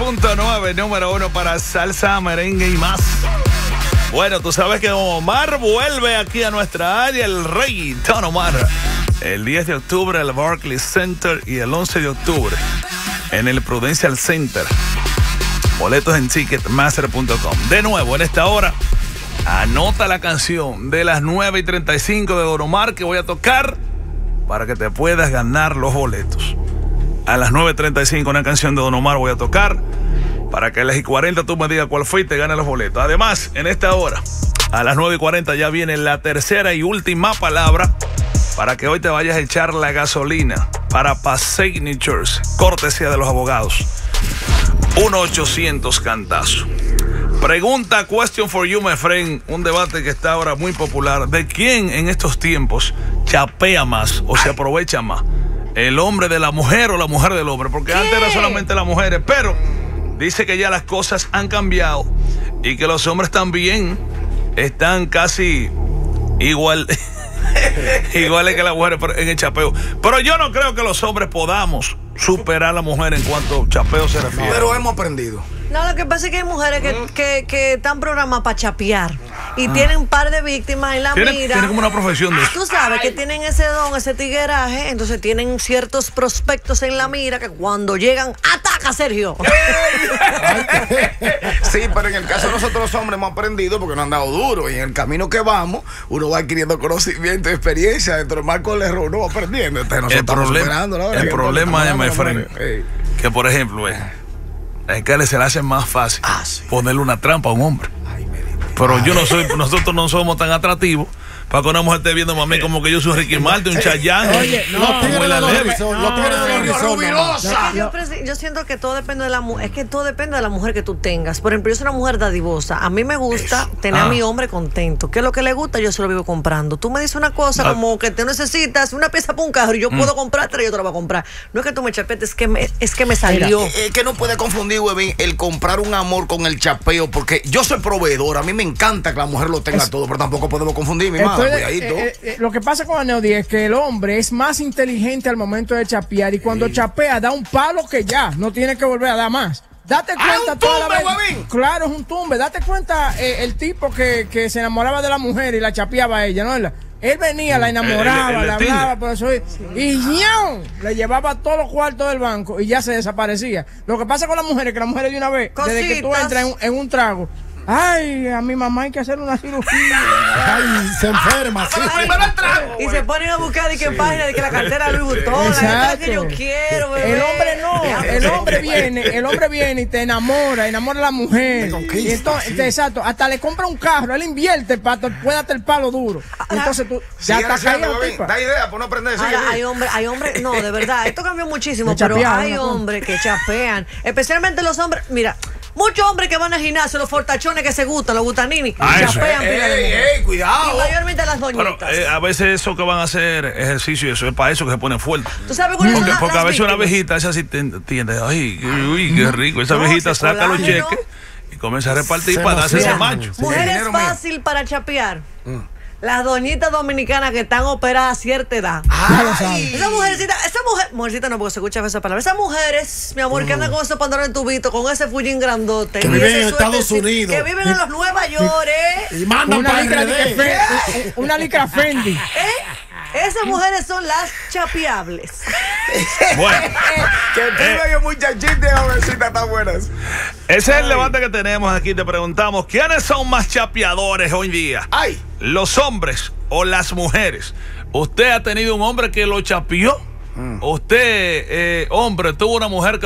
99.9, número 1 para salsa, merengue y más. Bueno, tú sabes que Omar vuelve aquí a nuestra área, el rey Don Omar. El 10 de octubre en el Barclays Center y el 11 de octubre en el Prudential Center. Boletos en Ticketmaster.com. De nuevo, en esta hora, anota la canción de las 9:35 de Don Omar que voy a tocar para que te puedas ganar los boletos. A las 9:35 una canción de Don Omar voy a tocar para que a las 9:40 tú me digas cuál fue y te ganes los boletos. Además, en esta hora, a las 9:40 ya viene la tercera y última palabra para que hoy te vayas a echar la gasolina para Passaic, New Jersey. Cortesía de los abogados. 1-800 Cantazo. Pregunta, question for you, my friend. Un debate que está ahora muy popular. ¿De quién en estos tiempos chapea más o se aprovecha más? ¿El hombre de la mujer o la mujer del hombre? Porque antes era solamente las mujeres, pero dice que ya las cosas han cambiado y que los hombres también están casi iguales que las mujeres en el chapeo. Pero yo no creo que los hombres podamos superar a la mujer en cuanto chapeo se refiere. Pero hemos aprendido. No, lo que pasa es que hay mujeres que están programadas para chapear y tienen un par de víctimas en la mira. Tienen como una profesión de eso. Tú sabes que tienen ese don, ese tigueraje, entonces tienen ciertos prospectos en la mira que cuando llegan, ¡ataca, Sergio! Sí, pero en el caso de nosotros los hombres hemos aprendido porque nos han dado duro y en el camino que vamos uno va adquiriendo conocimiento y experiencia dentro del marco del error, uno va aprendiendo. Entonces, el problema es, my friend, que por ejemplo es que se le hace más fácil ponerle una trampa a un hombre. Pero nosotros no somos tan atractivos para que una mujer esté viendo a mí como que yo soy Ricky Martin, un Chayanne. Oye, yo siento que todo depende de la mujer. Es que todo depende de la mujer que tú tengas. Por ejemplo, yo soy una mujer dadivosa. A mí me gusta tener a mi hombre contento. ¿Qué es lo que le gusta? Yo se lo vivo comprando. Tú me dices una cosa como que te necesitas una pieza para un carro y yo puedo comprártela y yo te la voy a comprar. No es que tú me chapetes, es que me salió. Es que no puede confundir, Webin, el comprar un amor con el chapeo, porque yo soy proveedor. A mí me encanta que la mujer lo tenga todo, pero tampoco podemos confundir, mi madre. Lo que pasa con Aneudi es que el hombre es más inteligente al momento de chapear y cuando chapea da un palo que ya no tiene que volver a dar más. Date cuenta toda la vez. Claro, es un tumbe. Date cuenta el tipo que se enamoraba de la mujer y la chapeaba a ella, ¿no? Él venía, la enamoraba, la hablaba por eso y ¡ñau! Le llevaba todos los cuartos del banco y ya se desaparecía. Lo que pasa con las mujeres es que las mujeres de una vez, desde que tú entras en un trago, ay, a mi mamá hay que hacer una cirugía. Ay, se enferma, sí. Y se ponen a buscar de qué página, de que la cartera Louis Vuitton, la que yo quiero, bebé. El hombre no, el hombre viene y te enamora a la mujer. Y entonces, exacto, hasta le compra un carro, él invierte para que pueda darte el palo duro. Entonces tú ya estás caído. Da idea por no aprender. Hay hombres, no, de verdad, esto cambió muchísimo, pero hay hombres que chapean, especialmente los hombres, mira. Muchos hombres que van al gimnasio, los fortachones que se gustan, los gutanini, chapean. Cuidado. Y mayormente las doñitas. Pero, a veces eso que van a hacer ejercicio, eso es para eso que se ponen fuertes. ¿Tú sabes cuáles son porque a veces víctimas? Una viejita, esa sí te entiende. Ay, uy, qué rico. Esa viejita saca los cheques y comienza a repartir para darse ese macho. Mujeres fácil para chapear. Las doñitas dominicanas que están operadas a cierta edad. Esa mujercita no, porque se escucha esa palabra. Esas mujeres, mi amor, que andan con esos pantalones tubitos, con ese fullín grandote. Que viven en Estados Unidos. Que viven en los Nueva York, Y mandan para RD. Una licra Fendi. Esas mujeres son las chapeables. Bueno. Que viven muchachitas, jovencitas tan buenas. Ese es el debate que tenemos aquí. Te preguntamos, ¿quiénes son más chapeadores hoy día? ¿Los hombres o las mujeres? ¿Usted ha tenido un hombre que lo chapeó? ¿Usted, hombre, tuvo una mujer que